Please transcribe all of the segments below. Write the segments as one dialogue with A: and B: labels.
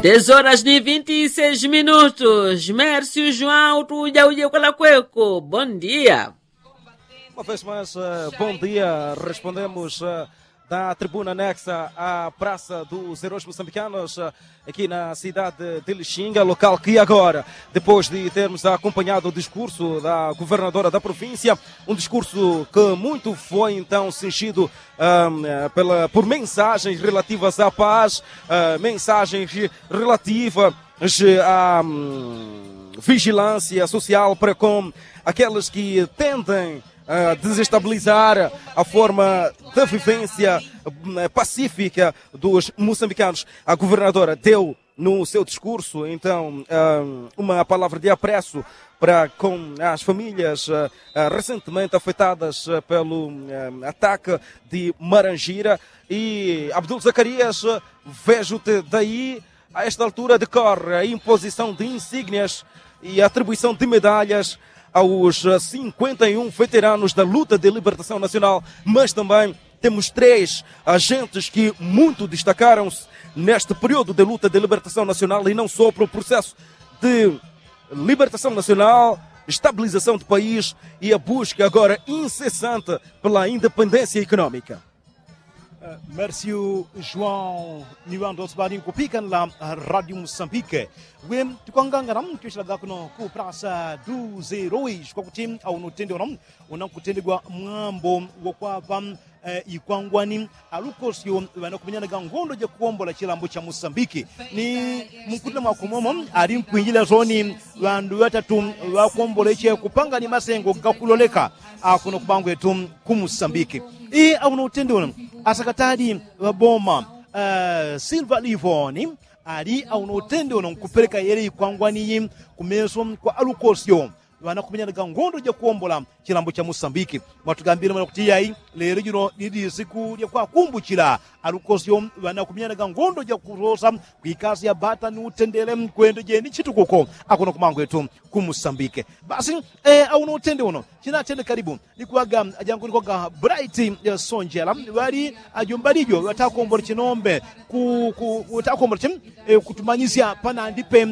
A: 10 horas e 26 minutos. Mércio João, tuja uje kwala kweko. Bom dia.
B: Uma vez mais, bom dia. Respondemos da tribuna anexa à Praça dos Heróis Moçambicanos, aqui na cidade de Lixinga, local que agora, depois de termos acompanhado o discurso da governadora da província, um discurso que muito foi então cingido por mensagens relativas à paz, mensagens relativas à vigilância social para com aqueles que tendem a desestabilizar a forma de vivência pacífica dos moçambicanos. A governadora deu no seu discurso, então, uma palavra de apreço para com as famílias recentemente afetadas pelo ataque de Marangira. E Abdul Zacarias, vejo-te daí, a esta altura decorre a imposição de insígnias e a atribuição de medalhas aos 51 veteranos da luta de libertação nacional, mas também temos 3 agentes que muito destacaram-se neste período de luta de libertação nacional e não só para o processo de libertação nacional, estabilização do país e a busca agora incessante pela independência econômica.
C: Mércio João Niwando Sbadin Kupikan la Rádio Moçambique. Wem tukangangaram kishla kuno ku praça dos heróis kwa kutim au no tenderam unam kutendegwa mwambo wokwa pam ikwangwani alukosio wanakumenyana gangondo je kuombola chilambo cha Moçambique ni mukutana makomomo ari mpwinjila zoni wandu watatu wakuombola che kupanga ni masengo gakuloleka akuno kubangwe tum ku Moçambique e au no tenderam asakatadi wa boma Silva Livoni ali au no tenderam kupeleka yele ikwangwani kumeso kwa alukosio wanakumenyana gangondo je kuombola chilambo cha Moçambique matugambira mwana kuti yayi lero jino lidi siku ya kwa kumbukira alukosyo wanakumenyana gangondo je kurosa kuikazi ya bata ni utendele kwende je ni chitukuko akona kumango yetu ku Moçambique basi au no tende uno china tende karibu likuaga ajangoni kwa Bright ya Sonjela wali ajombalijo watakombola chinombe ku watakombola chim kutumanyisia pana ndipe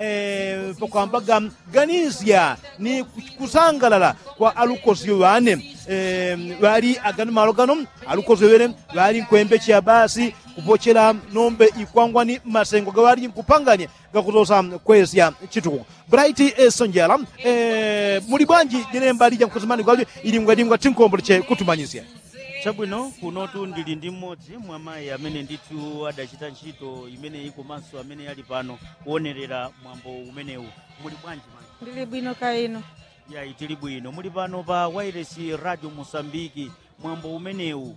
C: pokwambaga ganizia ni kusangalala kwa alukosyo wane wali agani malogano alukosyo wene wali kwembe chia basi kupochela nombe ikwangwani masengo gawali kupanganya gakuzosa kwezia chituko Bright Sonjela muri bwanji jene mbali ja kuzimani gwaje ili mgadimwa tinkombola che kutumanyisia
D: chabwino kunotu ndili ndi mmodzi mwa mayi amene ndithu adachita ntchito imene iko manso amene ali pano kuonerera mwambo umenewu. Muli bwanji mani?
E: Ndili bwino kaino.
D: Ya itili bwino. Muli pano pa Wireless Radio Moçambique mwambo umenewu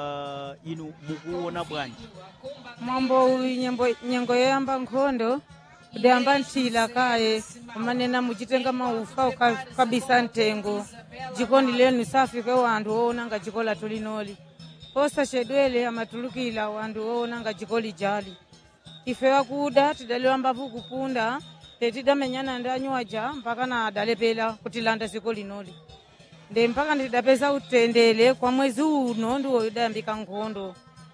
D: inu mukuona bwanji?
E: Mwambo nyengo yamba nkhondo kudamba ntila kaye amanena muchitenga maufa kabisa ntengo jikoni leo ni safi kwa wandu woonanga jikola tulinoli posa shedwele amatulukila wandu woonanga jikoli jali ife wakuda tidaliwa mbavu kupunda tetida menyana ndanywaja mpaka na dalepela kutilanda sikoli noli nde mpaka ndidapeza utendele kwa mwezi uno ndiwo idambika nkhondo.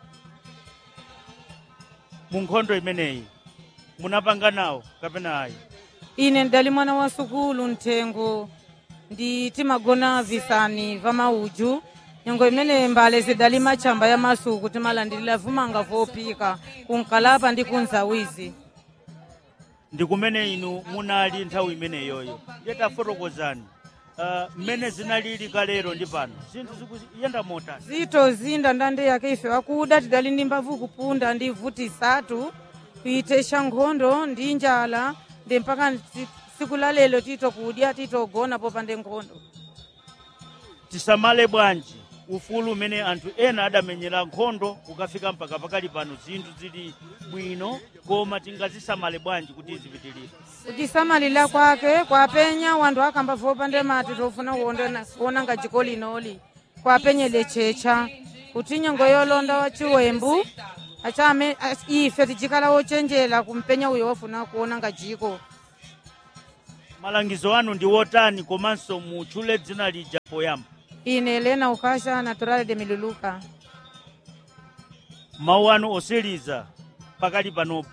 D: Munkhondo imeneyi munapanga nawo kapena ayi?
E: Ine ndali mwana wa sukulu ntengo ndi timagona visani vamauju nyengo imene mbale zidali machamba ya masuku timalandilila vumanga vopika kunkalapa ndi kunzawizi.
D: Ndikumene inu munali nthawi imene yoyo yeta fotokozani mmene zinalili kalero ndi pano zinthu zikuyenda motani?
E: Zito zinda ndande yake ife wakuda tidali ndi mbavu kupunda ndi vuti satu kuitesha nkhondo ndi njala ndi mpaka siku la lelo tito kudya tito gona popande nkhondo.
D: Tisamale bwanji ufulu umene anthu ena adamenyera nkhondo ukafika mpaka pakali pano zinthu zili bwino koma tingazisamale bwanji kuti zipitirire?
E: Kutisamalira kwake kwapenya wandu akamba vopande mati tofuna kuona nga jikoli noli kwapenyele checha kuti nyengo yolonda wa chiwembu achame ife tijikala wochenjela kumpenya uyo wafuna kuona nga jiko.
D: Malangizo anu ndi wotani komanso muchule dzina lija poyamba?
E: Ine Elena Ukasha Natural de Miluluka.
D: Mawu anu oseliza pakali panopo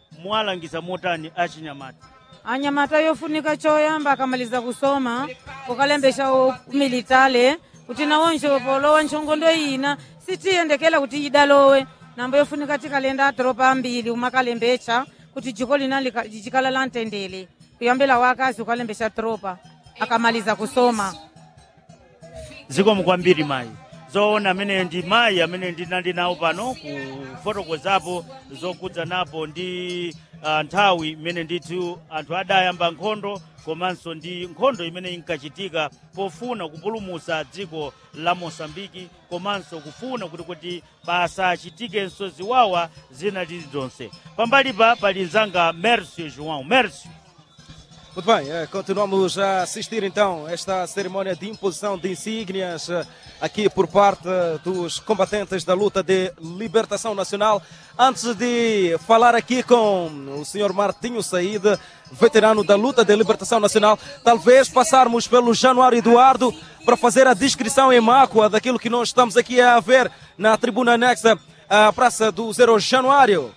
D: mwalangiza motani achinyamata?
E: Anyamata yofunika choyamba akamaliza kusoma ukalembesha militale kuti nawonjo polowa nchongondo ina sitiyendekela kuti idalowe namba yofunika tikalenda tropa ambili umakalembecha kuti jiko lina lijikala la ntendele kuyambela wakazi ukalembesha tropa akamaliza kusoma.
D: Zikomo kwambiri mayi. Zoona amene ndi mayi amene ndinali nawo pano kufotokozapo zokudza napo ndi nthawi imene ndithu anthu adayamba nkhondo komanso ndi nkhondo imene inkachitika pofuna kupulumutsa dziko la Mosambiki komanso kufuna kuti pasachitikenso ziwawa zina zonse. Pambalipa pali nzanga Mércio João. Mércio.
B: Muito bem, continuamos a assistir então a esta cerimônia de imposição de insígnias aqui por parte dos combatentes da luta de libertação nacional. Antes de falar aqui com o senhor Martinho Saíde, veterano da luta de libertação nacional, talvez passarmos pelo Januário Eduardo para fazer a descrição em mácula daquilo que nós estamos aqui a ver na tribuna anexa à Praça do 0 Januário.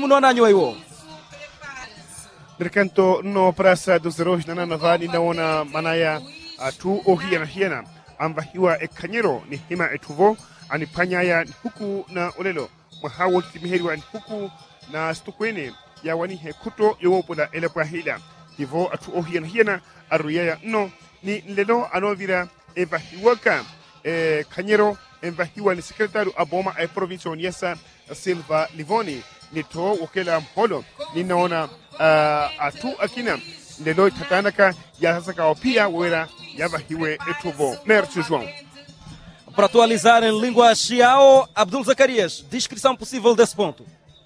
F: Nirkanto no Praça dos Heróis na Navani naona manaya tu ohia na hiena ambahiwa ekanyero ni hima etuvo anipanyaya huku na olelo mahawol timiheriwa huku na stukwene ya wani hekuto yowopola elebrahila tivo atu ohia na hiena aruyaya no ni lelo anovira evahiwaka kanyero embahiwa ni sekretario aboma e provincio Niassa Silva Livoni ni to wokela mholo ninaona atu akina lelo tatanaka ya sasa pia wera yabahiwe etuvo. Mércio João.
B: Para atualizar em língua xiao, Abdul Zacarias, descrição possível desse ponto.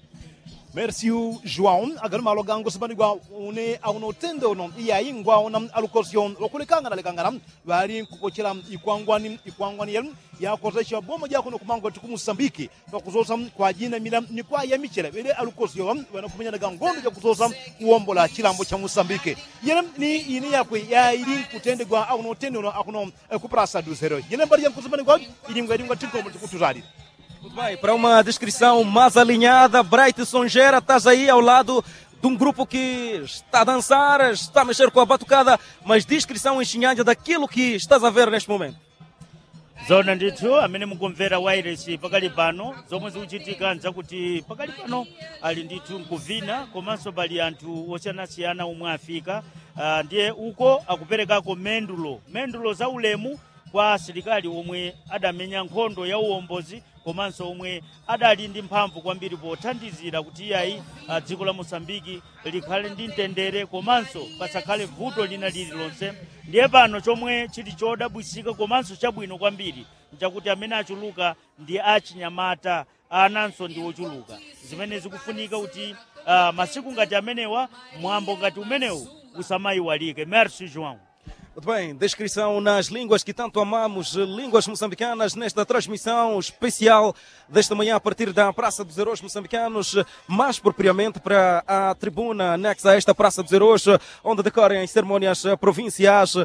C: Mércio João, agar malogango sabanigwa une auno tendo no iya ingwa onam alukosion okulikanga na lekangana bari kupochira ikwangwani yelu ya kozesha bomo jako no kumango tuku Mosambiki no kuzosa kwa jina mila ni kwa ya michela bele alukosion wana kumenya na gangondo ya kuzosa kuombola chilambo cha Mosambiki yele ni ini yakwe ya ili kutendegwa auno tendo no akuno kuprasa do zero yele bari yankusabanigwa idingwa tinko kutuzari.
B: Muito bem, para uma descrição mais alinhada, Bright Songera, estás aí ao lado de um grupo que está a dançar, está a mexer com a batucada, mas descrição em Xinhanja daquilo que estás a ver neste momento.
D: Zona ndithu amene mukumvera wireless pakali pano zomwe zikuchitika nzakuti pakali pano ali ndithu nkuvina komanso pali anthu osiyanasiyana omwe afika ndiye uko akuperekako mendulo za ulemu kwa asilikali omwe adamenya nkhondo ya uwombozi komanso omwe adali ndi mphamvu kwambiri pothandizira kuti iyayi dziko la Mosambiki likhale ndi mtendere komanso pasakhale vuto lina lililonse. Ndiye pano chomwe chili chodabwisika komanso chabwino kwambiri nchakuti amene achuluka ndi achinyamata, ananso ndi ochuluka. Zimene zikufunika kuti masiku ngati amenewa mwambo ngati umenewu usamayiwalike. Mércio João.
B: Muito bem, descrição nas línguas que tanto amamos, línguas moçambicanas, nesta transmissão especial desta manhã a partir da Praça dos Heróis Moçambicanos, mais propriamente para a tribuna anexa a esta Praça dos Heróis, onde decorrem as cerimônias provinciais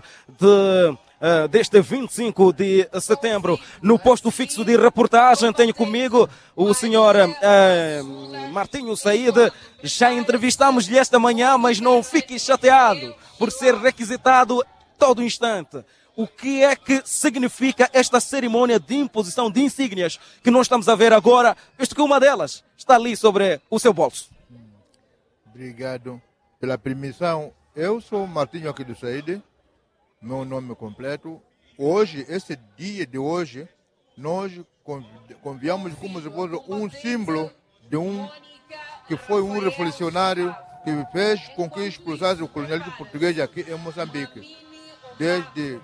B: deste 25 de setembro. No posto fixo de reportagem tenho comigo o senhor Martinho Saíde. Já entrevistamos-lhe esta manhã, mas não fique chateado por ser requisitado todo instante. O que é que significa esta cerimônia de imposição de insígnias que nós estamos a ver agora, visto que uma delas está ali sobre o seu bolso?
G: Obrigado pela permissão. Eu sou Martinho aqui do Saíde, meu nome completo. Hoje, esse dia de hoje, nós conviamos como se fosse um símbolo de que foi um revolucionário que fez com que expulsasse o colonialismo português aqui em Moçambique. Desde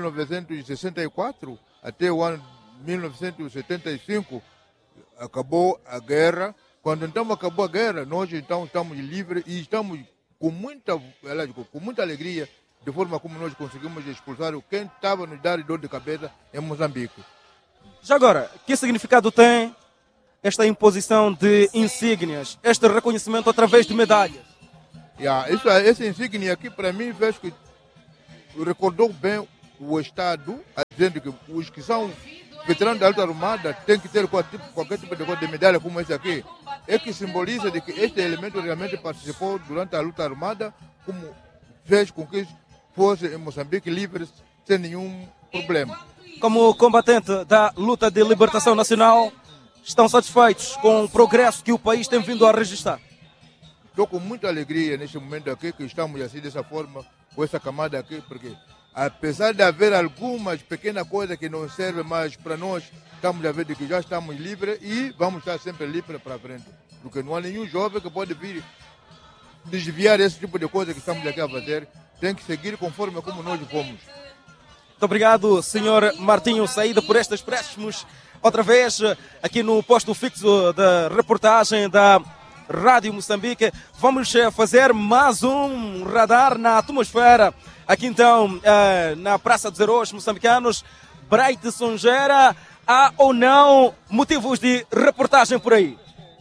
G: 1964 até o ano 1975, acabou a guerra. Quando então acabou a guerra, nós então estamos livres e estamos com muita alegria, de forma como nós conseguimos expulsar quem estava nos dando dor de cabeça em Moçambique.
B: Já agora, que significado tem esta imposição de insígnias, este reconhecimento através de medalhas?
G: Essa insígnia aqui, para mim, fez que recordou bem o Estado, dizendo que os que são veterano da luta armada tem que ter qualquer tipo de medalha como esse aqui. É que simboliza de que este elemento realmente participou durante a luta armada, como fez com que fosse em Moçambique livre sem nenhum problema.
B: Como combatente da luta de libertação nacional, estão satisfeitos com o progresso que o país tem vindo a registrar?
G: Estou com muita alegria neste momento aqui, que estamos assim dessa forma, com essa camada aqui, porque apesar de haver algumas pequenas coisas que não servem mais para nós, estamos a ver de que já estamos livres e vamos estar sempre livres para frente. Porque não há nenhum jovem que pode vir desviar esse tipo de coisa que estamos aqui a fazer. Tem que seguir conforme como nós fomos.
B: Muito obrigado, Sr. Martinho Saída, por estes préstimos. Outra vez, aqui no posto fixo de reportagem da Rádio Moçambique, vamos fazer mais um radar na atmosfera. Aqui então, na Praça dos Heróis Moçambicanos, Bright Songeira, há ou não motivos de reportagem por aí?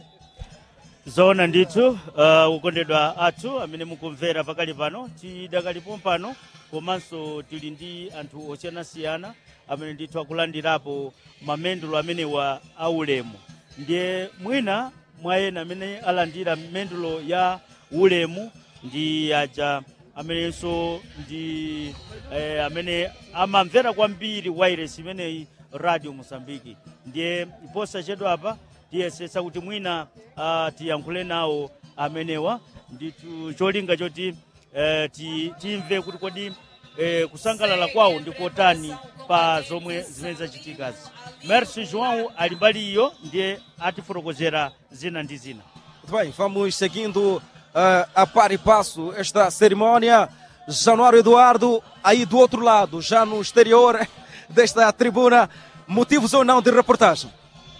D: Zona ndithu ukondedwa athu amene mukumvera pakali pano tidakalipo pano komanso tili ndi anthu osiyanasiyana amene ndithu akulandirapo mamendulo amenewa aulemu. Ndiye mwina mwayena amene alandira mendulo ya ulemu ndi aja amenenso ndi amene amamvera kwambiri wireless imeneyi Radio Mosambiki. Ndiye posachedwa apa tiyesesa kuti mwina tiyankhule nawo amenewa ndithu cholinga choti timve kuti kodi kusangalala kwawo ndikotani pa zomwe zimene zachitikazi. Merci João ali mbali iyo ndiye atifotokozera zina ndi zina.
B: Muito bem, vamos seguindo a par e passo esta cerimónia. Januário Eduardo, aí do outro lado, já no exterior desta tribuna, motivos ou não de reportagem?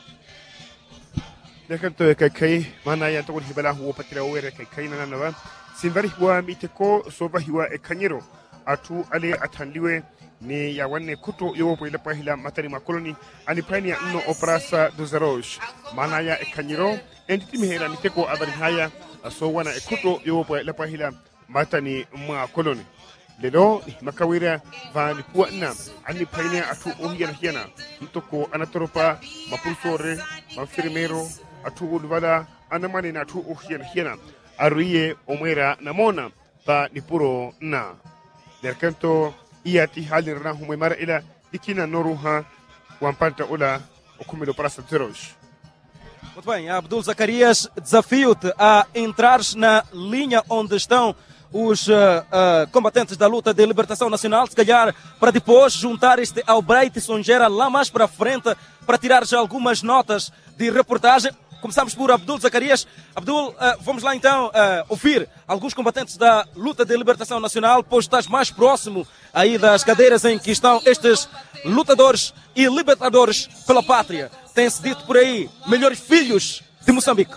F: Dekanto kai mana ya to hibala huwa patira wera kai na nanawa simbari huwa miteko soba hiwa ekanyero atu ale atandiwe ni ya wanne kuto yo po ila pahila matari makoloni ani pania no operasa do zerosh mana ya ekanyero entiti mihera miteko abari haya so wana ekuto yo po ila pahila matani ma koloni lelo makawira vani kuwa na ani pania atu ohiyana hiyana mtoko anatoropa mapulsore mafirmero atu ulwala anamani na atu ohiyana aruye omwera namona pa nipuro na derkanto iyati halin rana humay mara ila ikina noruha wampanta ula okumilo praça de Zerosh.
B: Muito bem, Abdul Zacarias, desafio-te a entrares na linha onde estão os combatentes da luta de libertação nacional, se calhar para depois juntar-te ao Bright Songeira lá mais para frente, para tirar já algumas notas de reportagem. Começamos por Abdul Zacarias. Abdul, vamos lá então ouvir alguns combatentes da luta de libertação nacional, pois estás mais próximo aí das cadeiras em que estão estes lutadores e libertadores pela pátria. Tem-se dito por aí, melhores filhos de Moçambique.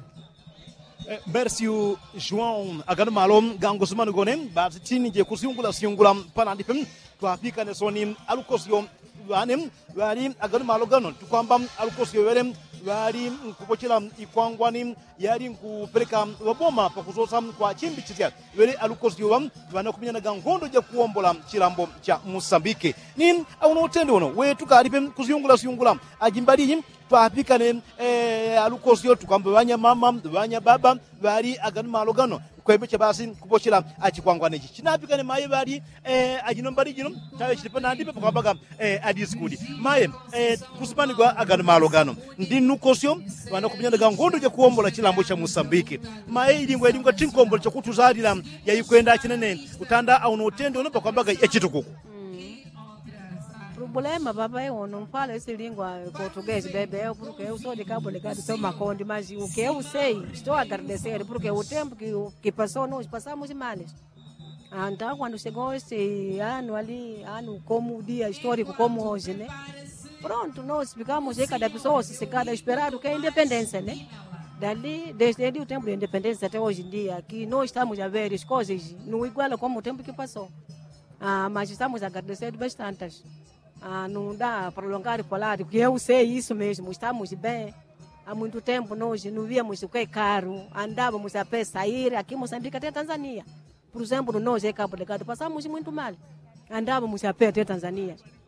C: Merci João agano malom gangos manu gonem ba tini je kusiungula siungulam panandipem twafika ne soni alukosio wanem wari agano malo gano tukwamba alukosio werem wari kupochila ikwangwani yari kupeleka waboma pakuzosa kwa chimbi chizia were alukosio wam wana kuminyana gangondo je kuombola chilambo cha Mosambike ni auno tendo ono we tukalipem kusiungula siungula ajimbali twafika ne alukosio tukwamba wanya mama wanya baba bari agano malogano kwebe basi kupochila achikwangwane chinapika ne maye bari ajino mbali jino tawe chilipa na ndipe kwambaga adiskudi maye kusipani kwa agano malogano ndi nukosio wana kuminyana gangondo je kuombola chilambo cha Mosambike maye ilingwe tinkombola cha kutuzalira yayikwenda chinene utanda auno utendo no kwambaga echitukuku.
H: Problema papai eu não falo essa língua português bebê porque eu sou de Cabo Delgado, sou Maconde, mas o que eu sei, estou a agradecer porque o tempo que passou nós passamos males. Então quando chegou esse ano ali, ano como o dia histórico como hoje, né? Pronto, nós ficamos aí cada pessoa sossegada esperando que é a independência, né? Dali, desde o tempo da independência até hoje em dia, que nós estamos a ver as coisas não igual como o tempo que passou. Mas estamos a agradecer bastante. Não dá para prolongar e falar, porque eu sei isso mesmo, estamos bem. Há muito tempo nós não víamos o que é caro, andávamos a pé sair aqui em Moçambique até Tanzânia. Por exemplo, nós em Cabo Delgado passamos muito mal, andávamos a pé até Tanzânia.